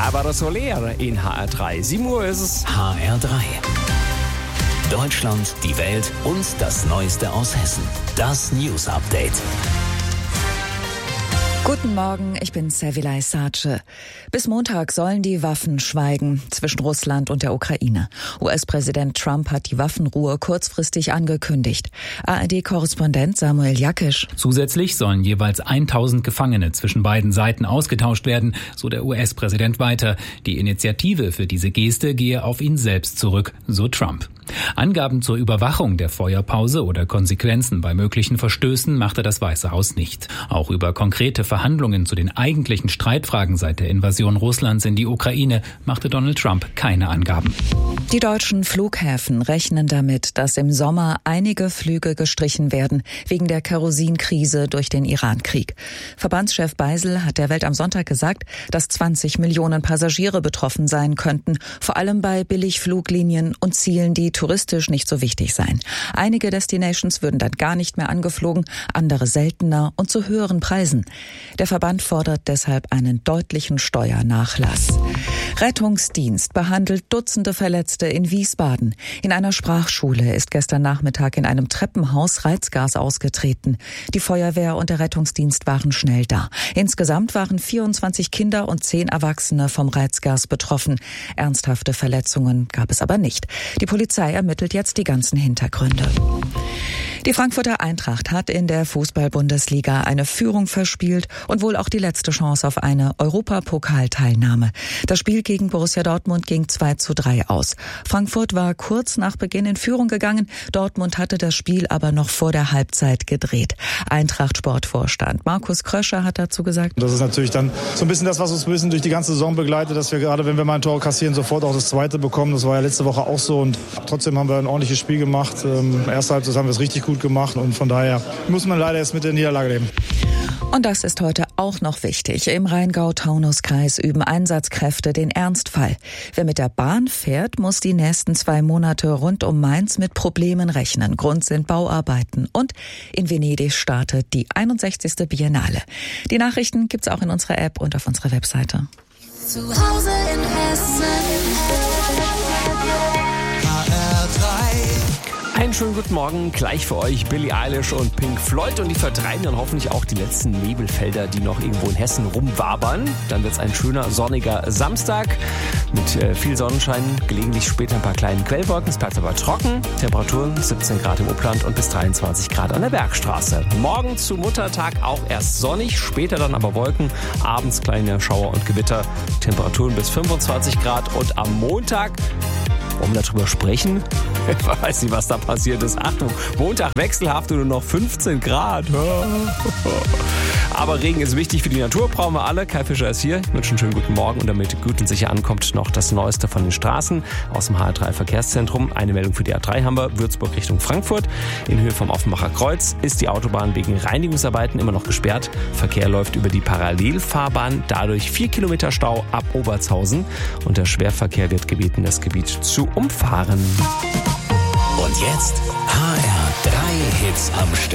Barbara Soler in HR3. 7 Uhr ist es. HR3. Deutschland, die Welt und das Neueste aus Hessen. Das News Update. Guten Morgen, ich bin Servilay Sace. Bis Montag sollen die Waffen schweigen zwischen Russland und der Ukraine. US-Präsident Trump hat die Waffenruhe kurzfristig angekündigt. ARD-Korrespondent Samuel Jakisch. Zusätzlich sollen jeweils 1000 Gefangene zwischen beiden Seiten ausgetauscht werden, so der US-Präsident weiter. Die Initiative für diese Geste gehe auf ihn selbst zurück, so Trump. Angaben zur Überwachung der Feuerpause oder Konsequenzen bei möglichen Verstößen machte das Weiße Haus nicht. Auch über konkrete Verhandlungen zu den eigentlichen Streitfragen seit der Invasion Russlands in die Ukraine machte Donald Trump keine Angaben. Die deutschen Flughäfen rechnen damit, dass im Sommer einige Flüge gestrichen werden wegen der Kerosinkrise durch den Iran-Krieg. Verbandschef Beisel hat der Welt am Sonntag gesagt, dass 20 Millionen Passagiere betroffen sein könnten, vor allem bei Billigfluglinien und Zielen, die touristisch nicht so wichtig seien. Einige Destinations würden dann gar nicht mehr angeflogen, andere seltener und zu höheren Preisen. Der Verband fordert deshalb einen deutlichen Steuernachlass. Rettungsdienst behandelt Dutzende Verletzte in Wiesbaden. In einer Sprachschule ist gestern Nachmittag in einem Treppenhaus Reizgas ausgetreten. Die Feuerwehr und der Rettungsdienst waren schnell da. Insgesamt waren 24 Kinder und 10 Erwachsene vom Reizgas betroffen. Ernsthafte Verletzungen gab es aber nicht. Die Polizei ermittelt jetzt die ganzen Hintergründe. Die Frankfurter Eintracht hat in der Fußball-Bundesliga eine Führung verspielt und wohl auch die letzte Chance auf eine Europapokalteilnahme. Das Spiel gegen Borussia Dortmund ging 2:3 aus. Frankfurt war kurz nach Beginn in Führung gegangen. Dortmund hatte das Spiel aber noch vor der Halbzeit gedreht. Eintracht-Sportvorstand Markus Kröscher hat dazu gesagt: Das ist natürlich dann so ein bisschen das, was uns ein bisschen durch die ganze Saison begleitet, dass wir gerade, wenn wir mal ein Tor kassieren, sofort auch das zweite bekommen. Das war ja letzte Woche auch so und trotzdem haben wir ein ordentliches Spiel gemacht. Erste Halbzeit haben wir es richtig gut gemacht und von daher muss man leider jetzt mit der Niederlage leben. Und das ist heute auch noch wichtig. Im Rheingau-Taunus-Kreis üben Einsatzkräfte den Ernstfall. Wer mit der Bahn fährt, muss die nächsten 2 Monate rund um Mainz mit Problemen rechnen. Grund sind Bauarbeiten. Und in Venedig startet die 61. Biennale. Die Nachrichten gibt's auch in unserer App und auf unserer Webseite. Zu Hause in Hessen. Einen schönen guten Morgen, gleich für euch Billie Eilish und Pink Floyd und die vertreiben dann hoffentlich auch die letzten Nebelfelder, die noch irgendwo in Hessen rumwabern. Dann wird es ein schöner, sonniger Samstag mit viel Sonnenschein, gelegentlich später ein paar kleinen Quellwolken, es bleibt aber trocken. Temperaturen 17 Grad im Upland und bis 23 Grad an der Bergstraße. Morgen zu Muttertag auch erst sonnig, später dann aber Wolken, abends kleine Schauer und Gewitter, Temperaturen bis 25 Grad und am Montag, wollen wir darüber sprechen? Ich weiß nicht, was da passiert ist. Achtung, Montag wechselhaft und nur noch 15 Grad. Aber Regen ist wichtig für die Natur, brauchen wir alle. Kai Fischer ist hier. Ich wünsche einen schönen guten Morgen und damit gut und sicher ankommt, noch das Neueste von den Straßen aus dem HR3 Verkehrszentrum. Eine Meldung für die A3 haben wir, Würzburg Richtung Frankfurt. In Höhe vom Offenbacher Kreuz ist die Autobahn wegen Reinigungsarbeiten immer noch gesperrt. Verkehr läuft über die Parallelfahrbahn, dadurch 4 Kilometer Stau ab Obertshausen. Und der Schwerverkehr wird gebeten, das Gebiet zu umfahren. Und jetzt HR3 Hits am Stück.